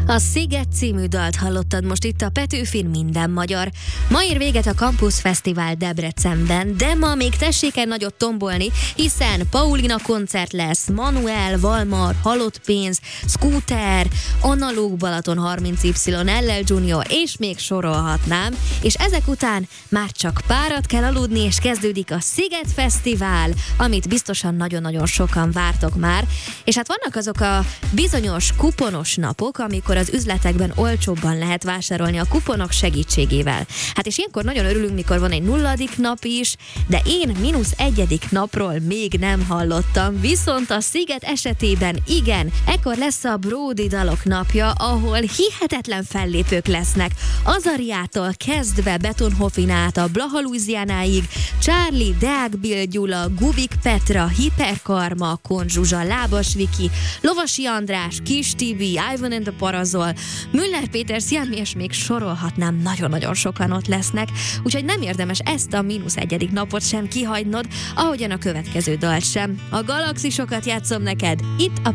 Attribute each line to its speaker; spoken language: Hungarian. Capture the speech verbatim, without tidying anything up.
Speaker 1: A Sziget című dalt hallottad most itt a Petőfin Minden Magyar. Ma ér véget a Campus Fesztivál Debrecenben, de ma még tessék el nagyot tombolni, hiszen Paulina koncert lesz, Manuel, Valmar, Halott pénz, Scooter, Analóg Balaton harminc Y, el el Junior, és még sorolhatnám, és ezek után már csak párat kell aludni, és kezdődik a Sziget Fesztivál, amit biztosan nagyon-nagyon sokan vártok már, és hát vannak azok a bizonyos kuponos napok, amikor az üzletekben olcsóbban lehet vásárolni a kuponok segítségével. Hát és ilyenkor nagyon örülünk, mikor van egy nulladik nap is, de én mínusz egyedik napról még nem hallottam, viszont a Sziget esetében igen, ekkor lesz a Bródi dalok napja, ahol hihetetlen fellépők lesznek. Azariától kezdve Betonhoffin át a Blaha Louisianáig, Charlie, Deák Bill Gyula, Gubik Petra, Hiperkarma, Kon Zsuzsa, Lábas Viki, Lovasi András, Kis Tibi, Ivan and the Parazol, Müller Péter, Sziami, és még sorolhatnám, nagyon-nagyon sokan ott lesznek, úgyhogy nem érdemes ezt a mínusz egyedik napot sem kihagynod, ahogyan a következő dalt sem. A galaxisokat játszom neked itt a